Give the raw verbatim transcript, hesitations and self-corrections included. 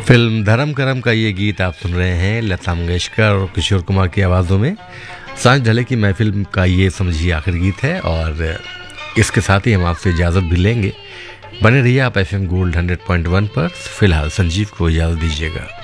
Film धर्म करम का ये गीत आप सुन रहे हैं लता मंगेशकर और किशोर कुमार की आवाज़ों में। सांझ ढले की महफिल का ये समझिए आखिरी गीत है और इसके साथ ही हम आपसे इजाज़त भी लेंगे। बने रहिए आप F M gold hundred point one पर। फिलहाल संजीव को इजाज़त दीजिएगा।